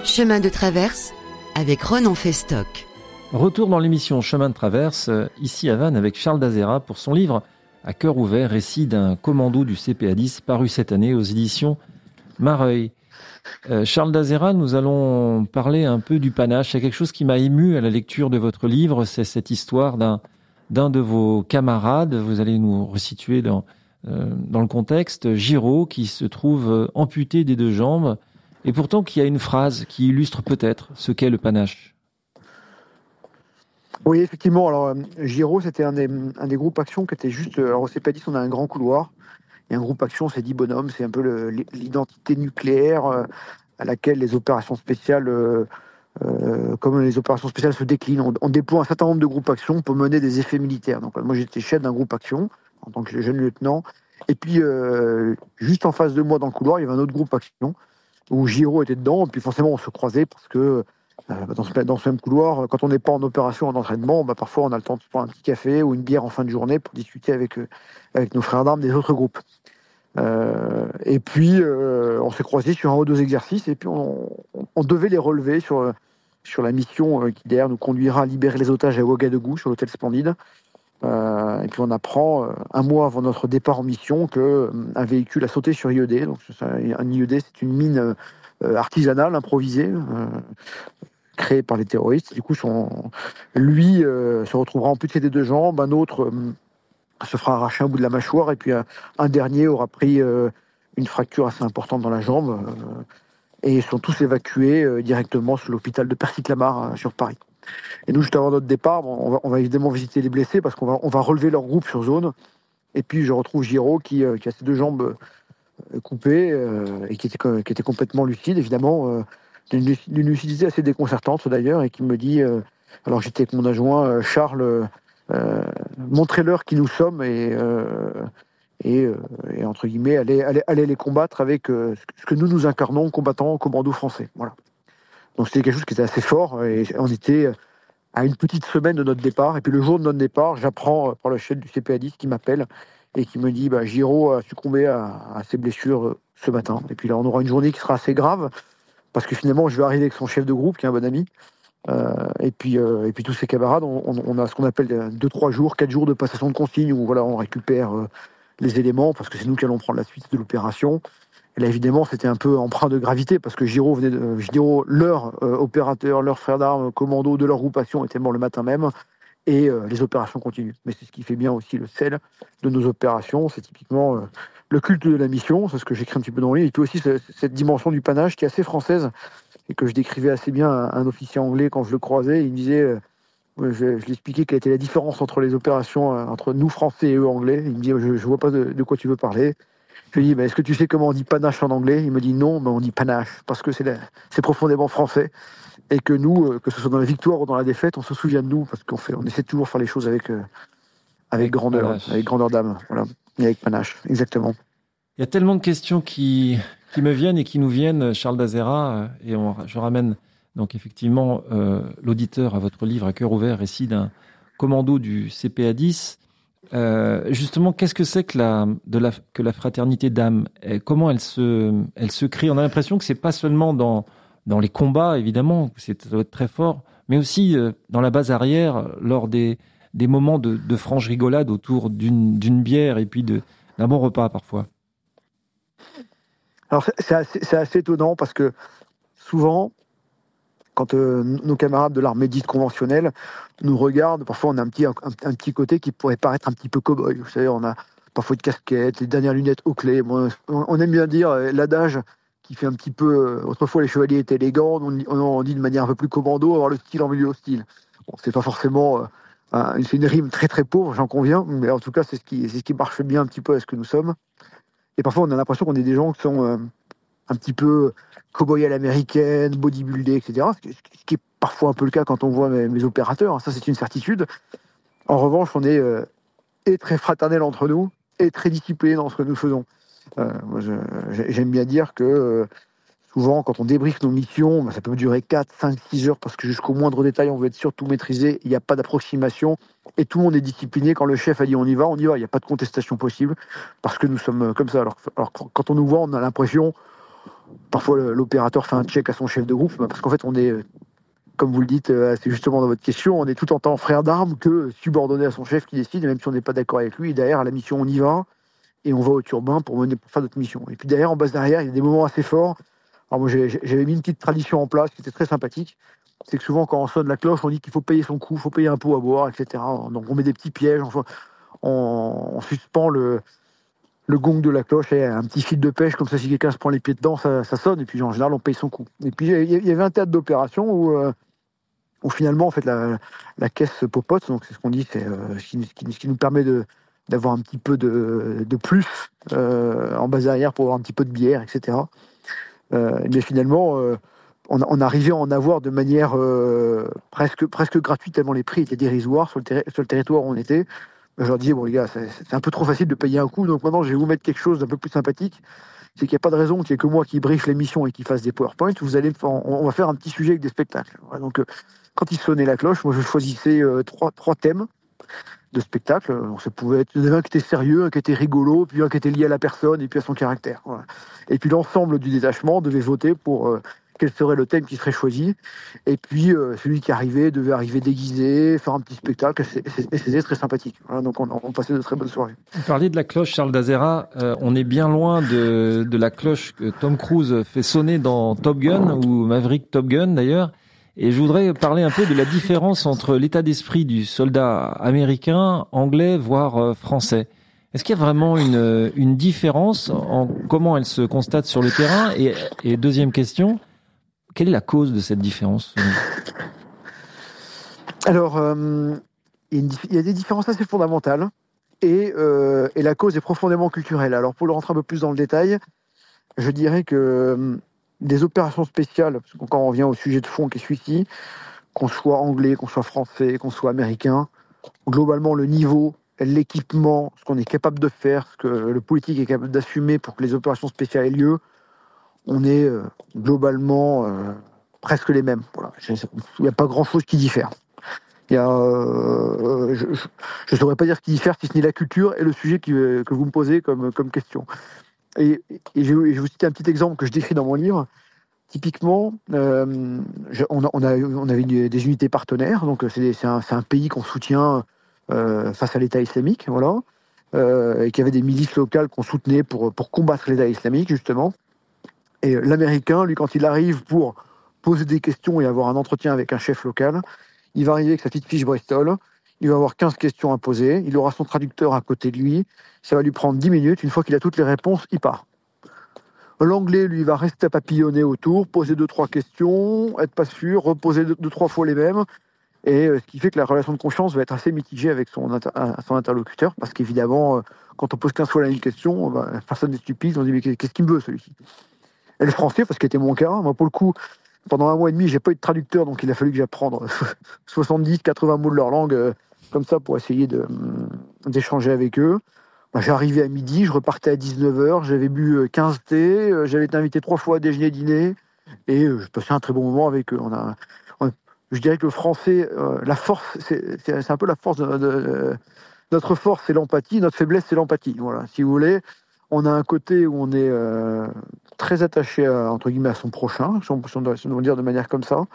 Chemin de traverse avec Ronan Festock. Retour dans l'émission Chemin de traverse, ici à Vannes avec Charles D'Azera pour son livre À cœur ouvert, récit d'un commando du CPA 10 paru cette année aux éditions Mareuil. Charles D'Azera, nous allons parler un peu du panache. Il y a quelque chose qui m'a ému à la lecture de votre livre, c'est cette histoire d'un de vos camarades. Vous allez nous resituer dans le contexte. Giraud, qui se trouve amputé des deux jambes, et pourtant qui a une phrase qui illustre peut-être ce qu'est le panache. Oui, effectivement. Alors, Giraud, c'était un des groupes action qui était juste. Alors, au CPA 10, on a un grand couloir. Et un groupe action, c'est 10 bonhommes. C'est un peu l'identité nucléaire à laquelle les opérations spéciales, comme les opérations spéciales se déclinent. On déploie un certain nombre de groupes action pour mener des effets militaires. Donc, moi, j'étais chef d'un groupe action en tant que jeune lieutenant. Et puis, juste en face de moi, dans le couloir, il y avait un autre groupe action où Giraud était dedans. Et puis, forcément, on se croisait parce que dans ce même couloir, quand on n'est pas en opération, en entraînement, parfois on a le temps de prendre un petit café ou une bière en fin de journée pour discuter avec nos frères d'armes des autres groupes. Et puis on s'est croisés sur un ou deux exercices et puis on devait les relever sur la mission qui derrière nous conduira à libérer les otages à Ouagadougou sur l'hôtel Splendide. Et puis on apprend un mois avant notre départ en mission qu'un véhicule a sauté sur IED. Donc un IED, c'est une mine artisanale, improvisée, créée par les terroristes. Du coup, lui se retrouvera amputé des deux jambes, un autre se fera arracher un bout de la mâchoire, et puis un dernier aura pris une fracture assez importante dans la jambe, et ils sont tous évacués directement sur l'hôpital de Percy-Clamart sur Paris. Et nous, juste avant notre départ, on va évidemment visiter les blessés, parce qu'on va relever leur groupe sur zone, et puis je retrouve Giraud qui a ses deux jambes coupées, et qui était complètement lucide, évidemment, d'une lucidité assez déconcertante d'ailleurs, et qui me dit, alors j'étais avec mon adjoint Charles, montrez-leur qui nous sommes et entre guillemets allez les combattre avec ce que nous incarnons, combattants commando français. Voilà. Donc c'était quelque chose qui était assez fort, et on était à une petite semaine de notre départ, et puis le jour de notre départ, j'apprends par le chef du CPA 10 qui m'appelle et qui me dit Giraud a succombé à ses blessures ce matin, et puis là on aura une journée qui sera assez grave, parce que finalement, je vais arriver avec son chef de groupe, qui est un bon ami, et puis tous ses camarades. On a ce qu'on appelle 2-3 jours, 4 jours de passation de consigne, où voilà, on récupère les éléments, parce que c'est nous qui allons prendre la suite de l'opération. Et là, évidemment, c'était un peu empreint de gravité, parce que Giraud, leur opérateur, leur frère d'armes, commando de leur groupation était mort le matin même, et les opérations continuent. Mais c'est ce qui fait bien aussi le sel de nos opérations, c'est typiquement le culte de la mission, c'est ce que j'écris un petit peu dans le livre, et puis aussi cette dimension du panache qui est assez française, et que je décrivais assez bien à un officier anglais quand je le croisais. Il me disait, je lui expliquais quelle était la différence entre les opérations, entre nous Français et eux Anglais. Il me dit, je vois pas de quoi tu veux parler. Je lui dis, est-ce que tu sais comment on dit panache en anglais? Il me dit non, on dit panache, parce que c'est profondément français, et que nous, que ce soit dans la victoire ou dans la défaite, on se souvient de nous, parce on essaie toujours de faire les choses avec grandeur, panache. Avec grandeur d'âme, voilà, et avec panache, exactement. Il y a tellement de questions qui me viennent et qui nous viennent, Charles D'Azera, et je ramène donc effectivement l'auditeur à votre livre À cœur ouvert, récit d'un commando du CPA 10. Justement, qu'est-ce que c'est que la fraternité d'âme? Comment elle se crée? On a l'impression que c'est pas seulement dans les combats, évidemment, ça doit être très fort, mais aussi dans la base arrière, lors des moments de franche rigolade autour d'une bière et puis d'un bon repas parfois. Alors c'est assez étonnant, parce que souvent, quand nos camarades de l'armée dite conventionnelle nous regardent, parfois on a un petit côté qui pourrait paraître un petit peu cow-boy. Vous savez, on a parfois de casquettes, les dernières lunettes aux clés. Bon, on aime bien dire l'adage qui fait un petit peu... autrefois les chevaliers étaient élégants, on dit de manière un peu plus commando, avoir le style en milieu hostile. Bon, c'est pas forcément... c'est une rime très très pauvre, j'en conviens, mais en tout cas c'est ce qui marche bien un petit peu à ce que nous sommes. Et parfois, on a l'impression qu'on est des gens qui sont un petit peu cow-boy à l'américaine, bodybuildés, etc. Ce qui est parfois un peu le cas quand on voit mes opérateurs. Ça, c'est une certitude. En revanche, on est et très fraternel entre nous et très discipliné dans ce que nous faisons. Moi, j'aime bien dire que souvent, quand on débriefe nos missions, ça peut durer 4, 5, 6 heures, parce que jusqu'au moindre détail, on veut être sûr de tout maîtriser. Il n'y a pas d'approximation. Et tout le monde est discipliné. Quand le chef a dit on y va. Il n'y a pas de contestation possible, parce que nous sommes comme ça. Alors quand on nous voit, on a l'impression parfois l'opérateur fait un check à son chef de groupe, parce qu'en fait on est, comme vous le dites, c'est justement dans votre question, on est tout autant frère d'armes que subordonné à son chef qui décide, et même si on n'est pas d'accord avec lui, et derrière à la mission on y va, et on va au turbin pour faire notre mission. Et puis derrière, en base d'arrière, il y a des moments assez forts. Alors moi j'avais mis une petite tradition en place qui était très sympathique, c'est que souvent quand on sonne la cloche, on dit qu'il faut payer son coup, il faut payer un pot à boire, etc. Donc on met des petits pièges, enfin, on suspend le gong de la cloche et un petit fil de pêche, comme ça si quelqu'un se prend les pieds dedans, ça sonne, et puis en général on paye son coup. Et puis il y avait un théâtre d'opération où finalement en fait la caisse se popote, donc c'est ce qu'on dit, c'est ce qui nous permet d'avoir un petit peu de plus en base arrière pour avoir un petit peu de bière, etc. Mais finalement on arrivait à en avoir de manière presque gratuite, tellement les prix étaient dérisoires sur le territoire où on était. Je leur disais, bon les gars, c'est un peu trop facile de payer un coup, donc maintenant je vais vous mettre quelque chose d'un peu plus sympathique. C'est qu'il n'y a pas de raison qu'il n'y ait que moi qui briefe l'émission et qui fasse des PowerPoints. On va faire un petit sujet avec des spectacles. Voilà, donc quand il sonnait la cloche, moi je choisissais trois thèmes de spectacle. Donc, ça pouvait être un qui était sérieux, un qui était rigolo, puis un qui était lié à la personne et puis à son caractère. Voilà. Et puis l'ensemble du détachement devait voter pour quel serait le thème qui serait choisi. Et puis celui qui arrivait devait arriver déguisé, faire un petit spectacle. Et c'était très sympathique. Voilà, donc on passait de très bonnes soirées. Vous parliez de la cloche, Charles d'Azera. On est bien loin de la cloche que Tom Cruise fait sonner dans Top Gun, ou Maverick Top Gun d'ailleurs. Et je voudrais parler un peu de la différence entre l'état d'esprit du soldat américain, anglais, voire français. Est-ce qu'il y a vraiment une différence en comment elle se constate sur le terrain ? Et deuxième question, quelle est la cause de cette différence ? Alors, il y a des différences assez fondamentales et la cause est profondément culturelle. Alors, pour le rentrer un peu plus dans le détail, je dirais que des opérations spéciales, parce que quand on revient au sujet de fond qui est celui-ci, qu'on soit anglais, qu'on soit français, qu'on soit américain, globalement, le niveau, l'équipement, ce qu'on est capable de faire, ce que le politique est capable d'assumer pour que les opérations spéciales aient lieu, on est globalement presque les mêmes. Voilà. Il n'y a pas grand-chose qui diffère. Je ne saurais pas dire ce qui diffère, si ce n'est la culture et le sujet que vous me posez comme question. Et je vais vous citer un petit exemple que je décris dans mon livre. Typiquement, on avait des unités partenaires, donc c'est un pays qu'on soutient face à l'État islamique, voilà, et qui avait des milices locales qu'on soutenait pour combattre l'État islamique, justement. Et l'Américain, lui, quand il arrive pour poser des questions et avoir un entretien avec un chef local, il va arriver avec sa petite fiche Bristol, il va avoir 15 questions à poser, il aura son traducteur à côté de lui, ça va lui prendre 10 minutes, une fois qu'il a toutes les réponses, il part. L'anglais, lui, va rester à papillonner autour, poser 2-3 questions, être pas sûr, reposer 2-3 fois les mêmes, et ce qui fait que la relation de confiance va être assez mitigée avec son interlocuteur, parce qu'évidemment, quand on pose 15 fois la même question, personne n'est stupide, on dit mais qu'est-ce qu'il me veut celui-ci ? Et le français, parce que c'était mon cas, moi pour le coup, pendant 1 mois et demi, j'ai pas eu de traducteur, donc il a fallu que j'apprenne 70-80 mots de leur langue, comme ça, pour essayer d'échanger avec eux. J'arrivais à midi, je repartais à 19h, j'avais bu 15 thés, j'avais été invité 3 fois à déjeuner, dîner, et je passais un très bon moment avec eux. Je dirais que le français, la force, c'est un peu la force notre force, c'est l'empathie, notre faiblesse, c'est l'empathie. Voilà, si vous voulez, on a un côté où on est très attaché entre guillemets à son prochain, si on doit dire de manière comme ça,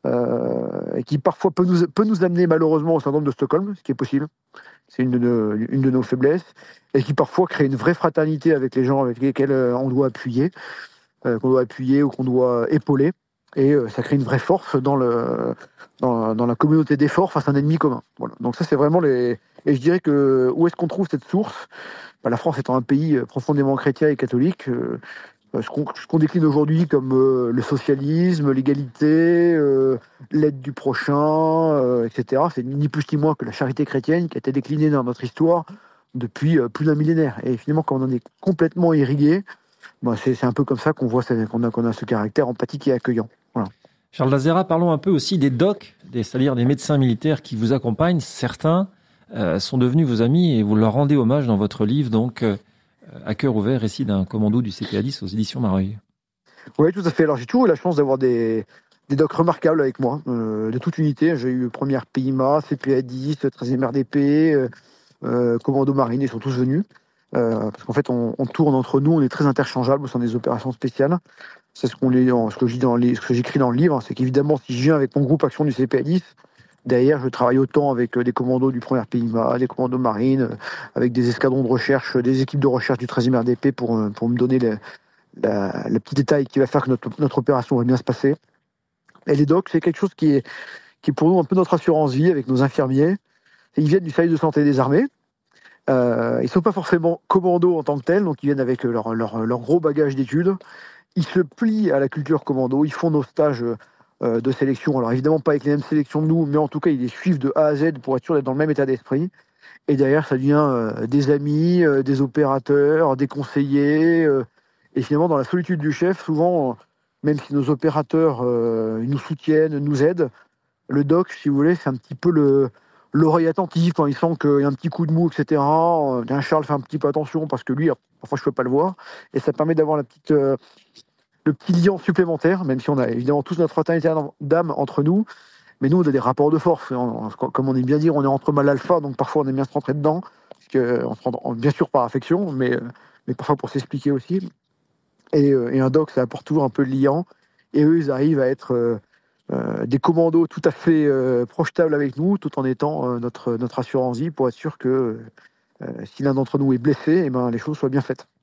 et qui parfois peut nous amener malheureusement au syndrome de Stockholm, ce qui est possible. C'est une de nos faiblesses, et qui parfois crée une vraie fraternité avec les gens avec lesquels on doit appuyer ou qu'on doit épauler, et ça crée une vraie force dans la communauté d'efforts face à un ennemi commun. Voilà. Donc ça, c'est vraiment et je dirais que où est-ce qu'on trouve cette source ? La France étant un pays profondément chrétien et catholique, ce qu'on décline aujourd'hui comme le socialisme, l'égalité, l'aide du prochain, etc., c'est ni plus ni moins que la charité chrétienne qui a été déclinée dans notre histoire depuis plus d'un millénaire. Et finalement, quand on en est complètement irrigué, c'est un peu comme ça qu'on a ce caractère empathique et accueillant. Voilà. Charles d'Azera, parlons un peu aussi des docs, c'est-à-dire des médecins militaires qui vous accompagnent. Certains sont devenus vos amis et vous leur rendez hommage dans votre livre, donc À cœur ouvert, récit d'un commando du CPA-10 aux éditions Mareuil. Oui, tout à fait. Alors j'ai toujours eu la chance d'avoir des docs remarquables avec moi, de toute unité. J'ai eu première PIMA, CPA-10, 13e RDP, commando marine, ils sont tous venus. Parce qu'en fait, on tourne entre nous, on est très interchangeables au sein des opérations spéciales. c'est ce que je dis ce que j'écris dans le livre, c'est qu'évidemment, si je viens avec mon groupe action du CPA10, derrière, je travaille autant avec des commandos du 1er PIMA, des commandos marines, avec des escadrons de recherche, des équipes de recherche du 13e RDP pour me donner le petit détail qui va faire que notre opération va bien se passer. Et les docs, c'est quelque chose qui est pour nous un peu notre assurance vie avec nos infirmiers. Ils viennent du service de santé des armées. Ils ne sont pas forcément commandos en tant que tels, donc ils viennent avec leur gros bagage d'études. Ils se plient à la culture commando, ils font nos stages de sélection. Alors évidemment pas avec les mêmes sélections que nous, mais en tout cas ils les suivent de A à Z pour être sûr d'être dans le même état d'esprit. Et derrière ça devient des amis, des opérateurs, des conseillers. Et finalement dans la solitude du chef, souvent, même si nos opérateurs nous soutiennent, nous aident, le doc, si vous voulez, c'est un petit peu l'oreille attentive quand il sent qu'il y a un petit coup de mou, etc. Charles fait un petit peu attention parce que lui, parfois je peux pas le voir. Et ça permet d'avoir le petit lien supplémentaire, même si on a évidemment tous notre fraternité d'âme entre nous. Mais nous, on a des rapports de force. Comme on aime bien dire, on est entre mâles alpha, donc parfois on aime bien se rentrer dedans. Parce que on se rend, bien sûr par affection, mais parfois pour s'expliquer aussi. Et un doc, ça apporte toujours un peu de liant. Et eux, ils arrivent à être des commandos tout à fait projetables avec nous, tout en étant notre assurance vie pour être sûr que si l'un d'entre nous est blessé, eh ben, les choses soient bien faites.